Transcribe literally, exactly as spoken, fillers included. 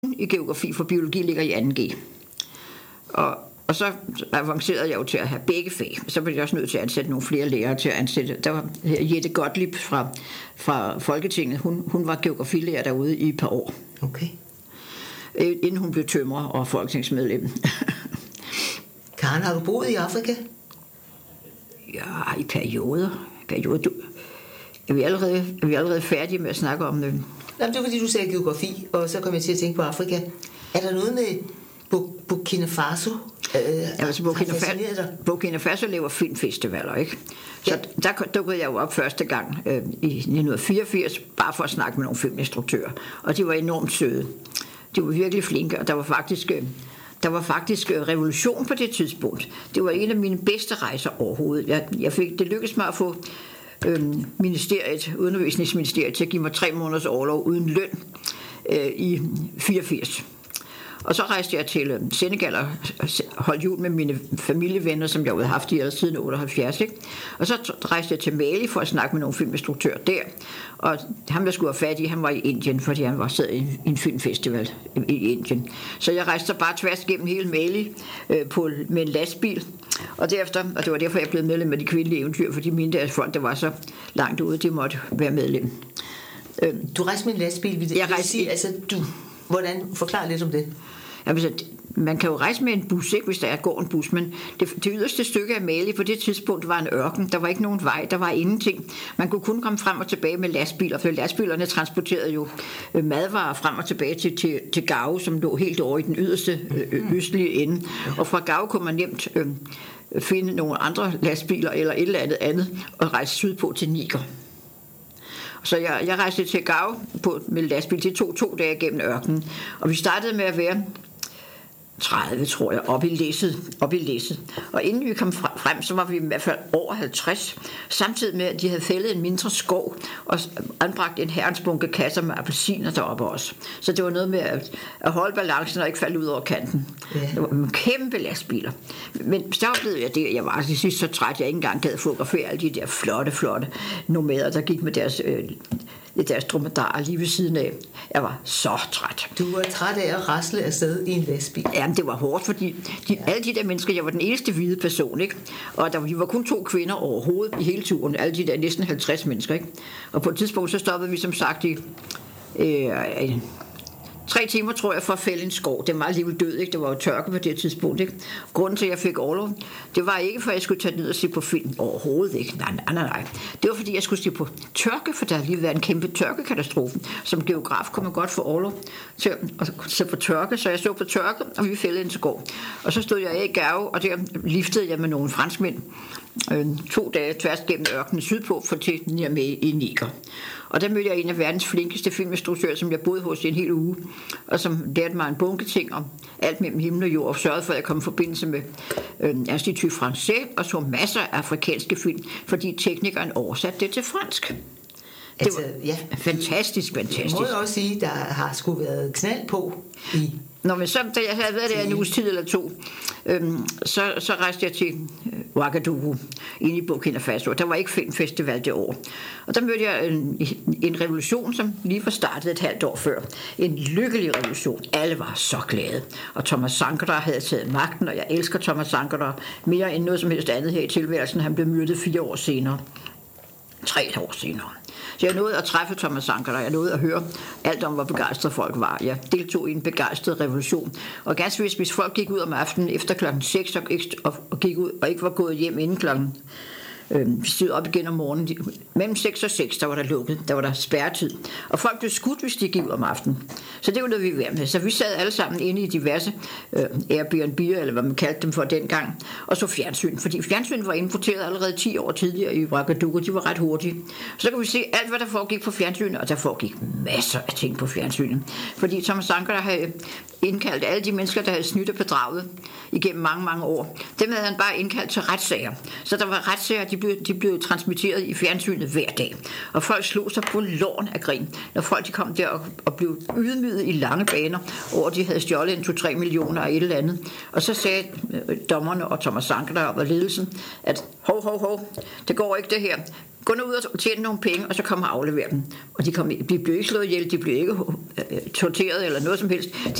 i geografi, for biologi ligger i anden G. Og, og så avancerede jeg jo til at have begge fag. Så blev jeg også nødt til at ansætte nogle flere lærere til at ansætte. Der var Jette Gottlieb fra, fra Folketinget. Hun, hun var geografilærer derude i et par år. Okay. Inden hun blev tømrer og folketingsmedlem. Karen, har du boet i Afrika? Ja, i perioder. perioder. Du, er, vi allerede, er vi allerede færdige med at snakke om det? Jamen, det var fordi, du sagde geografi, og så kom jeg til at tænke på Afrika. Er der noget med Burkina Faso? Øh, ja, altså Burkina, Fa- Burkina Faso laver filmfestivaler, ikke? Så ja. Der dukkede jeg jo op første gang øh, i nitten fireogfirs, bare for at snakke med nogle filminstruktører. Og de var enormt søde. De var virkelig flinke, og der var faktisk... Øh, Der var faktisk revolution på det tidspunkt. Det var en af mine bedste rejser overhovedet. Jeg, jeg fik, det lykkedes mig at få øhm, ministeriet, undervisningsministeriet til at give mig tre måneders orlov uden løn øh, i fireogfirs. Og så rejste jeg til Senegal og holdt jul med mine familievenner, som jeg havde haft i allerede siden otteoghalvfjerds. Ikke? Og så rejste jeg til Mali for at snakke med nogle filminstruktører der. Og ham, jeg skulle have fat i, han var i Indien, fordi han var siddet i en filmfestival i Indien. Så jeg rejste så bare tværs gennem hele Mali øh, på, med en lastbil. Og derefter, og det var derfor, jeg blev medlem af De Kvindelige Eventyr, fordi mine deres folk, der var så langt ude, de måtte være medlem. Øh, du rejste med en lastbil? Vil det, jeg rejste, sige, altså, du, hvordan? Forklar lidt om det. Altså, man kan jo rejse med en bus, ikke, hvis der går en bus, men det, det yderste stykke af Mali på det tidspunkt var en ørken. Der var ikke nogen vej, der var ingenting. Man kunne kun komme frem og tilbage med lastbiler, for lastbilerne transporterede jo madvarer frem og tilbage til, til, til Gao, som lå helt over i den yderste øh, østlige ende. Og fra Gao kunne man nemt øh, finde nogle andre lastbiler eller et eller andet andet og rejse sydpå til Niger. Så jeg, jeg rejste til Gao på, med lastbil. Det tog to dage gennem ørkenen. Og vi startede med at være tredive, tror jeg, op i læsset, op i læsset. Og inden vi kom frem, så var vi i hvert fald over halvtreds. Samtidig med, at de havde fældet en mindre skov og anbragt en herrens bunke kasser med appelsiner deroppe også. Så det var noget med at, at holde balancen og ikke falde ud over kanten. Yeah. Det var kæmpe lastbiler. Men så oplevede jeg det, jeg var til sidst så træt, jeg ikke engang gad fotografere alle de der flotte, flotte nomader, der gik med deres... Øh, deres dromedarer lige ved siden af. Jeg var så træt. Du var træt af at rasle afsted i en lastbil? Jamen, det var hårdt, fordi de, ja. alle de der mennesker, jeg var den eneste hvide person, ikke? Og der var, var kun to kvinder overhovedet i hele turen, alle de der næsten halvtreds mennesker, ikke? Og på et tidspunkt, så stoppede vi som sagt i øh, tre timer, tror jeg, for at fælde en skov. Det var alligevel død, ikke? Det var jo tørke på det tidspunkt, ikke? Grunden til, at jeg fik orlov, det var ikke, for at jeg skulle tage ned og se på film. Overhovedet ikke. Nej, nej, nej, nej. Det var, fordi jeg skulle se på tørke, for der har lige været en kæmpe tørkekatastrofe. Som geograf kunne man godt få orlov til at se på tørke, så jeg så på tørke, og vi fældede en skov. Og så stod jeg af i Gao, og der liftede jeg med nogle franskmænd øh, to dage tværs gennem ørkenen sydpå for til med i Niger. Og der mødte jeg en af verdens flinkeste filminstruktører, som jeg boede hos i en hel uge, og som lærte mig en bunke ting om alt mellem himmel og jord, og sørgede for, at jeg kom i forbindelse med øh, Institut Français, og så masser af afrikanske film, fordi teknikeren oversatte det til fransk. Det altså, var ja, fantastisk, fantastisk. Jeg må jo også sige, der har sgu været knald på i... Nå, men så, da jeg havde været der en uges tid eller to, øhm, så, så rejste jeg til Ouagadougou, inde i Burkina Faso. Der var ikke filmfestival det år. Og der mødte jeg en, en revolution, som lige var startet et halvt år før. En lykkelig revolution. Alle var så glade. Og Thomas Sankara havde taget magten, og jeg elsker Thomas Sankara mere end noget som helst andet her i tilværelsen. Han blev myrdet fire år senere. Tre år senere. Så jeg nåede at træffe Thomas Sankara, jeg nåede at høre alt om, hvor begejstrede folk var. Jeg deltog i en begejstret revolution. Og ganske vist, hvis folk gik ud om aftenen efter klokken seks og, og, og gik ud og ikke var gået hjem inden klokken øh, stod op igen om morgenen. Mellem seks og seks, der var der lukket, der var der spærretid. Og folk blev skudt, hvis de gik ud om aftenen. Så det var noget, vi var med. Så vi sad alle sammen inde i diverse øh, Airbnb'er, eller hvad man kaldte dem for dengang, og så fjernsyn. Fordi fjernsyn var importeret allerede ti år tidligere i Ouagadougou. De var ret hurtige. Så kan vi se alt, hvad der foregik på fjernsynet, og der foregik masser af ting på fjernsynet. Fordi Thomas Sankara havde indkaldt alle de mennesker, der havde snydt og bedraget igennem mange, mange år. Dem havde han bare indkaldt til retssager. Så der var retssager, de blev, de blev transmitteret i fjernsynet hver dag. Og folk slog sig på låren af grin, når folk de kom der og, og blev ydmyget i lange baner over, at de havde stjålet en to-tre millioner af et eller andet. Og så sagde dommerne og Thomas Sankara og ledelsen, at hov, hov, hov, det går ikke det her. gå nu ud og tjene nogle penge, og så komme og aflevere dem. Og de, kom, de blev ikke slået ihjel, de blev ikke uh, torteret eller noget som helst. De